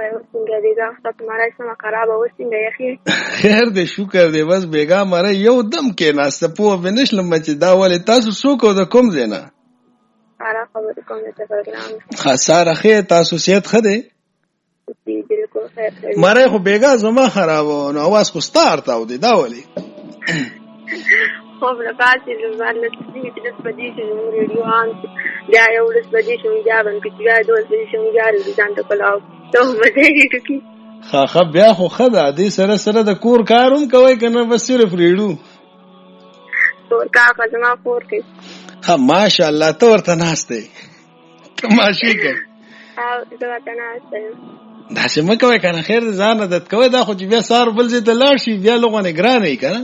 څنګه دی دا تاسو مړای سم خراب او څنګه یخي خیر دې شکر دې بس بیګا مړ یو دم کې ناست په ونشلم چې دا ولې تاسو څوک د کوم زینا سارا خبر کوم ته پروګرام خساره خې تاسو صحت خده دی بالکل خیر مړای خو بیګا زما خراب نو आवाज خو ستارتا و دی دا ولې خو بل پاتې زمال نسبی چې د پدې شنو ریډیو ان بیا یو د پدې شنو بیا باندې چې بیا د پدې شنو بیا د ځان ته کلاو ته مزه کی خا بیا خو خدا دې سره سره د کور کاروم کوي کنه بس صرف ریډیو کور کار خدمه کور کې ها ماشاءالله ته ورته ناشته تماشې کوي او زه ورته ناشته دا چې مکه وای کنه خیر ځان عادت کوي دا خو چې بیا سار بل ځای ته لاړ شي بیا لغونه ګرانه کنه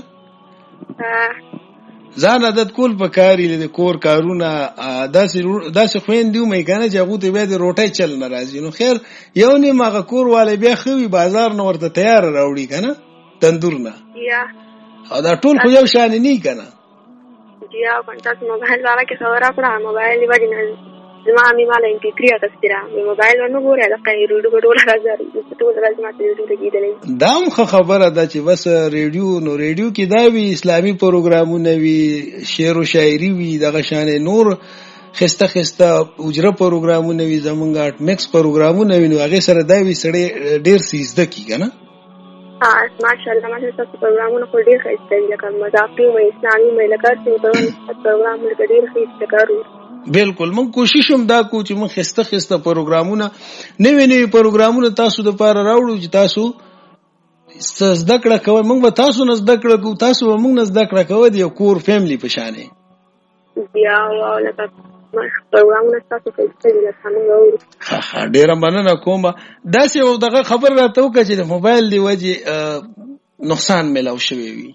ځان عادت کول پکاري د کور کارونه داسې خويندې مې کنه چې هغه ته بیا د روټي چل ناراضي نو خیر یو نه ماغه کور والے بیا خوي بازار نو ورته تیار راوړي کنه تندور نه یا او دا ټول خو یو شان نه کنه یا پنځه موبایل والا کې خبره کړه موبایل باندې نه زما مې مال MP3 اخسترا مې موبایل ونه ګوره دا کایرو ډول راځي ټول راځي ماته ډېر کېدلې دام خبره ده چې بس ریډیو نو ریډیو کې دا وی اسلامي پروګرامونه وی شعر او شاعري وی دغه شان نور خسته اجره پروګرامونه وی زمونږه اټ میکس پروګرامونه وی نو هغه سره دا وی سړی ډېر سیزده کی کنه ماشاءالله ماشاءالله تاسو پروګرامونه خو ډېر ښه دي لکه مذاقي او اسلامي مې لکه څنګه پروګرامونه ډېر ښه کارو بالکل من کوشش هم دا کو چې من خسته پروګرامونه نوې پروګرامونه تاسو د پاره راوړو چې تاسو زده کړه کوئ موږ به تاسو نه زده کړه کوو تاسو به موږ نه زده کړه کوئ د یو کور فیملی په شانې بیا لکه پروګرامونه تاسو کوي لکه موږ ډېره مننه کوم داسې یو دغه خبر راته وکړه چې د موبایل دی وجې نقصان ملاو شوی وي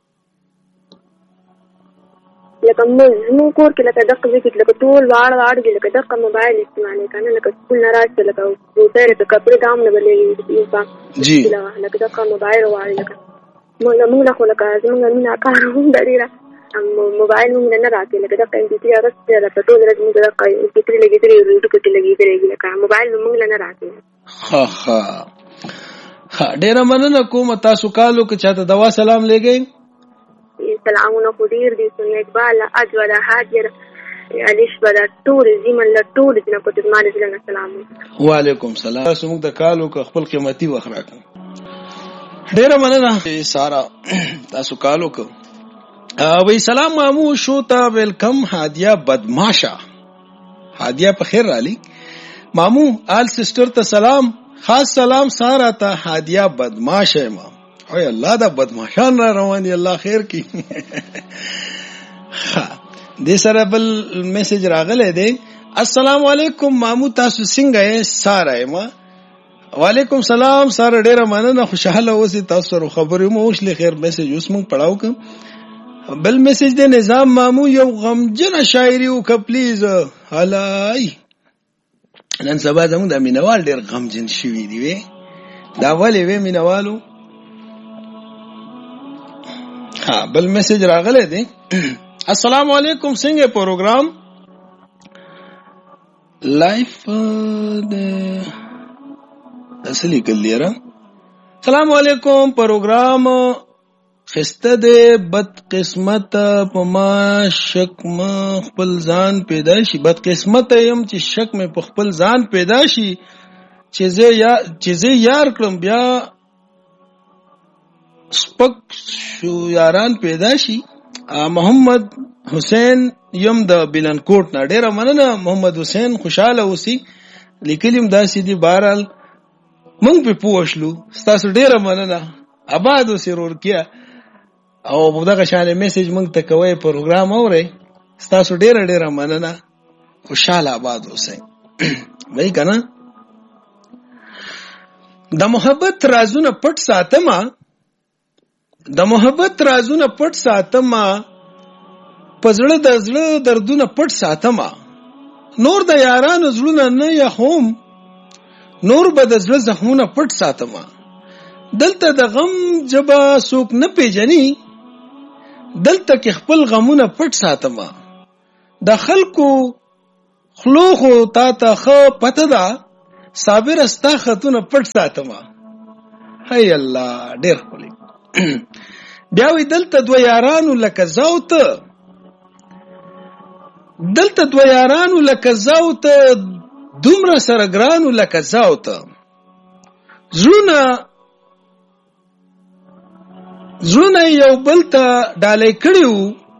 لکه موږ کور کې لکه دغه وکړي لکه ټول واړ دي لکه دغه موبایل استعمال کنه لکه سکول نه راځي لکه روټر ته کپڑے دام نه بلې جی لکه دغه موبایل واړ لکه موږ خو لکه زموږ نه کارو ډېر موبایل موږ نه راځي لکه دغه MP3 راځي لکه ټول راځي موږ دغه MP3 لګېدلې ریډیو کې لګېدلې لکه موبایل موږ نه راځي ها ډېر مننه کوم تاسو کالو کې چاته دوا سلام لګئ سلامونه خدیر دي سن اقبال اجود حاضر علیش بدا ټول زمن له ټول دنه په دمانه زله سلام وعلیکم سلام تاسو موږ د کالو کو خپل قیمتي وخت راکړه ډیر مننه سارا تاسو کالو کو وی سلام مامو شو تا ویلکم هادیه بدماشا هادیه په خیر رالی مامو آل سسٹر ته سلام خاص سلام سارا ته هادیه بدماشا ما اوه الله دا بدمعشان را روان دي الله خیر کی دې سره بل میسج راغله دی السلام علیکم مامو تاسو څنګه یې ساره ما وعلیکم سلام ساره ډیره مننه خوشاله اوسئ تاسو سره خبرې مو وشلې خیر میسج اوس موږ پڑھاو کوم بل میسج دی نظام مامو یو غمجن شاعری او ک پلیز هلای نن سبا زموږ د مینوال ډیر غمجن شوی دی وی دا ولې وی مینوالو ها بل میسج راغله دی السلام علیکم څنګه پروګرام لایف د اصلي کلیرا السلام علیکم پروګرام خسته ده بد قسمت پما شک ما خپل ځان پیدا شي بد قسمت يم چې شک مې په خپل ځان پیدا شي چې زه یار کړم بیا سپک شو یاران پیدا شي محمد حسین یم د بلنکوټ نه ډیره مننه محمد حسین خوشاله اوسئ لیکلم داسې دی بهرحال مونږ په پوښلو تاسو ډیره مننه آباد اوسئ ورکیا او دغه شاله میسج مونږ ته کوي پروګرام اورئ تاسو ډیره مننه خوشاله آباد اوسئ وای کنه د محبت رازونه پټ ساتما د محبت رازونه پټ ساتما پزړه د زړه دردونه پټ ساتما نور د یارانو زړونه نه یخوم نور به د زړه زخمونه پټ ساتما دلته د غم جبا سوک نه پیژني دلته کې خپل غمونه پټ ساتما د خلکو خلوخو تا ته خو پته ده صابر استا خطونه پټ ساتم. هی الله ډېر خولي. بیا وی دلته دو یارانو لکه زاوت، دلته دو یارانو لکه زاوت، دومره سره ګرانو لکه زاوت. زړونه یو بل ته ډالۍ کړیو،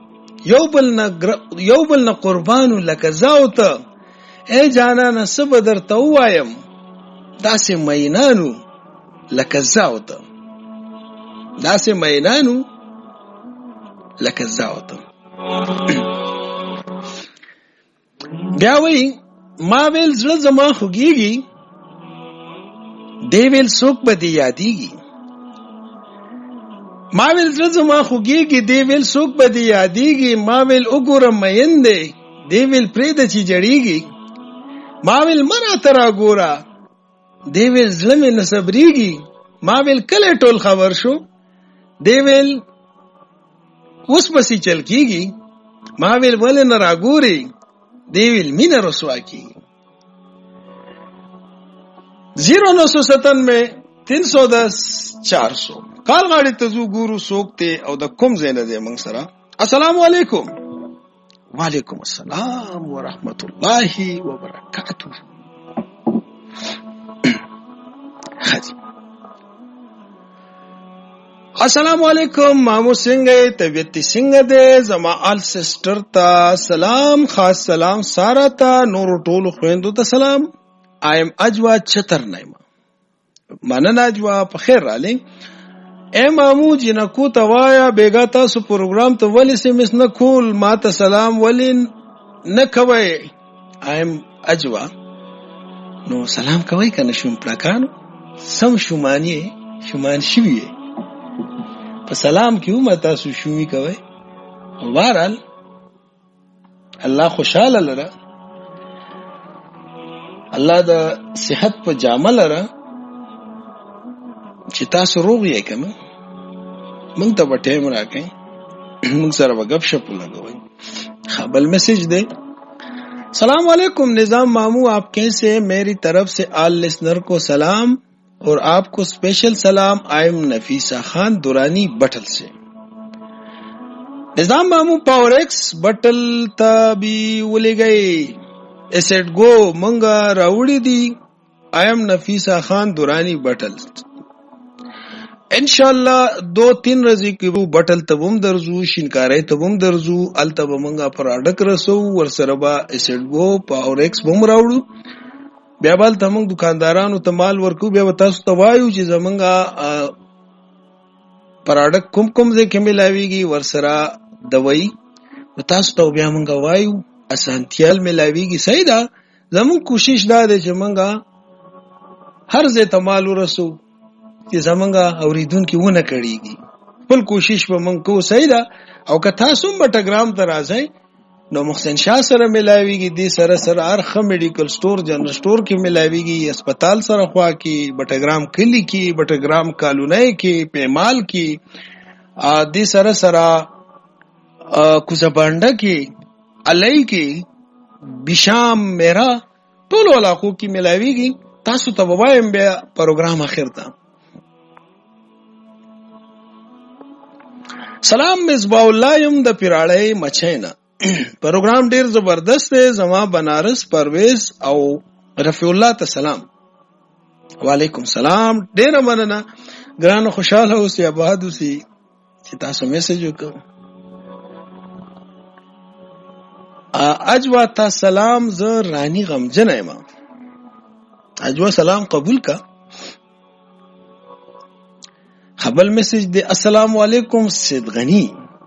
یو بل نه قربانو لکه زاوت. اے جانانه څه به درته ووایم، داسې مینانو لکه زاوت، داسې مینانو لکه زاوت. بیا وی ما ویل زړه زما خوږیږي، دی ویل څوک به دې یادیږي. ما ویل زړه زما خوږیږي، دی ویل څوک به دې یادیږي. ما ویل وګوره مین دی، دی ویل پرېږده چې جړیږي. ما ویل مه راته راګوره، دی ویل زړه مې نه صبرېږي. ما ویل کله ټول خبر شو، دی ویل اوس پسې چل کېږي. ما ویل ولې نه راګورې، دی ویل مینه رسوا کېږي. 0997 310 400 کال غاړې ته ځو ګورو څوک دی او د کوم ځای نه دی موږ سره. السلام علیکم. وعلیکم السلام ورحمت الله وبرکاته. السلام علیکم مامو څنګه طبیعت څنګه ده؟ زما آل سسټر ته سلام، خاص سلام سارا ته، نور ټولو خويندو ته سلام. ایم اجوا چتر نایما مننه اجوا په خیر رالی. اے مامو جنکو ته وایا بیګا تاسو پروګرام ته ولی سمس نه کول، ما ته سلام ولی نه کوي. ایم اجوا نو سلام کوي کنه شوم پړکانو سم شومانی شومان شوی په سلام کې ومه تاسو شومی کوي. وارال الله خوشاله لره، الله د صحت په جامه لره چې تاسو روغ یې کنه. مونږ ته به ټایم راکئ، مونږ سره به گپ شپ لګوئ. بل میسج دے. السلام علیکم نظام مامو، آپ کیسے؟ میری طرف سے آل لسنر کو سلام اور آپ کو اسپیشل سلام. آئم نفیسہ خان دورانی بٹل سے. نظام مامو پاور ایکس بٹل تا بھی ولے گئے، ایسٹ گو منگا راوڑی دی. آئم نفیسہ خان دورانی بٹل. انشاءاللہ 2-3 رضی کی رو بٹل تبم درزو، شنکارے تبم درزو، ال تب منگا پر اڈک رسو ورسربا ایسٹ گو پاور ایکس بم راوڑو. بیا بل تمنګ دکاندارانو ته مال ورکو، بیا تاسو ته وایو چې زمونږه پراډکټ کوم کوم ځای کې ملاويږي، ورسره دوی تاسو ته بیا مونږ وایو اسانتیال ملاويږي. صحیح ده، زمون کوشش دا ده چې مونږه هر ځای ته مال ورسو چې زمونږه اوریدونکو ونه کړيږي. خپل کوشش به مونږ کوو. صحیح ده. او که تاسو هم ټګرام ته راځئ نو محسن شاه سره ملاویږي، دې سره سره ارخه میډیکل سٹور جنرال سٹور کې ملاویږي، هسپتال سره خوا کې، بټګرام کلی کې، بټګرام کالونی کې، پیمال کې، دې سره سره کوزبانډه کې، علي کې، بشام میرا ټول علاقو کې ملاویږي. تاسو ته وایم بیا پروګرام اخر ته. سلام مصباح الله یم د پیراړې مچینا. پروګرام ډیر زبردست دی. زما بنارس پرویز او رفیع الله ته سلام. وعلیکم سلام. ډیر مننه ګران، خوشاله اوسئ، آباد اوسئ چې تاسو میسج وکړو. اجوا تا سلام، زه رانی غمجن یم. اجوا سلام قبول کا. خبل میسج دی. السلام علیکم سید غنی.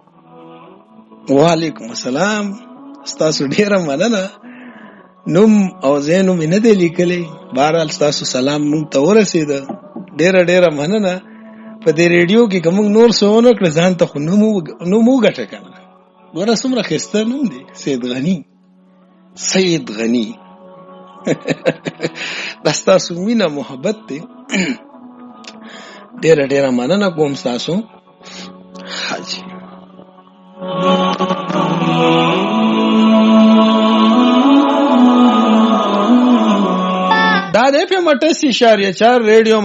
وعلیکم السلام. ستاسو ډیره مننه. نوم او زینو مې نه دی لیکلی، بهرحال ستاسو سلام مونږ ته ورسېده. ډیره ډیره مننه. په دې ریډیو کې که مونږ نور څه ونه کړه ځان ته خو نوم وګټه که نه. ګوره څومره ښایسته نوم دی، سید غني. سید غني دا ستاسو مینه محبت دی. ډیره ډیره مننه کوم ستاسو. حاجی دا د FM 88.4 ریډیو